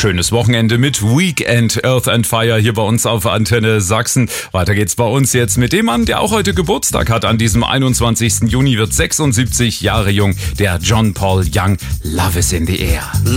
schönes Wochenende mit Weekend Earth and Fire hier bei uns auf Antenne Sachsen. Weiter geht's bei uns jetzt mit dem Mann, der auch heute Geburtstag hat. An diesem 21. Juni wird 76 Jahre jung, der John Paul Young. Love is in the air.